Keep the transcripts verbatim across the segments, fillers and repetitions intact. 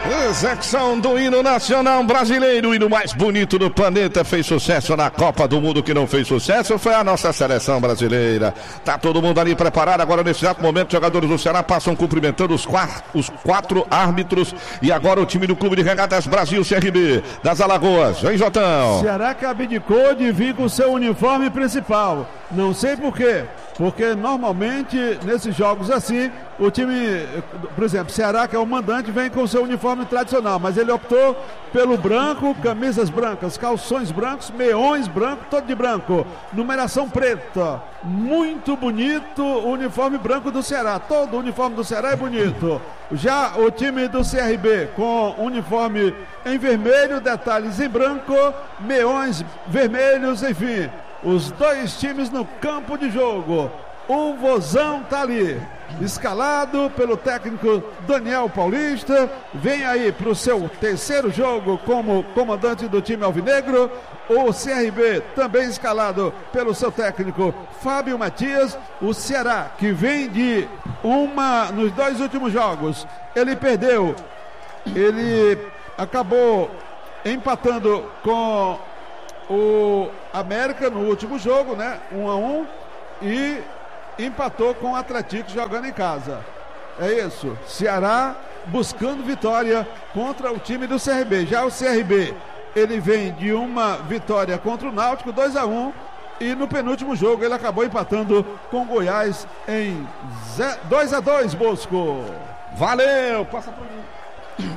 Execução do hino nacional brasileiro, o hino mais bonito do planeta, fez sucesso na Copa do Mundo. Que não fez sucesso foi a nossa seleção brasileira. Tá todo mundo ali preparado. Agora, nesse exato momento, os jogadores do Ceará passam cumprimentando os quatro, os quatro árbitros. E agora o time do Clube de Regatas Brasil, C R B, das Alagoas. Vem, Jotão. Ceará que abdicou de vir com seu uniforme principal. Não sei por quê. Porque normalmente nesses jogos assim, o time, por exemplo, Ceará, que é o mandante, vem com o seu uniforme tradicional, mas ele optou pelo branco, camisas brancas, calções brancos, meiões brancos, todo de branco, numeração preta. Muito bonito o uniforme branco do Ceará, todo o uniforme do Ceará é bonito. Já o time do C R B com uniforme em vermelho, detalhes em branco, meiões vermelhos, enfim. Os dois times no campo de jogo. O Vozão tá ali, escalado pelo técnico Daniel Paulista. Vem aí para o seu terceiro jogo como comandante do time alvinegro. O C R B também escalado pelo seu técnico Fábio Matias. O Ceará, que vem de uma, nos dois últimos jogos, ele perdeu, ele acabou empatando com o América no último jogo, né? Um a um, e empatou com o Atlético jogando em casa. É isso. Ceará buscando vitória contra o time do C R B. Já o C R B, ele vem de uma vitória contra o Náutico, dois a um, e no penúltimo jogo ele acabou empatando com o Goiás em dois a dois, Bosco. Valeu! Passa por mim.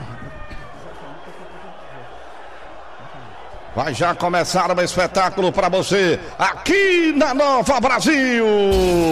Vai já começar um espetáculo para você aqui na Nova Brasil.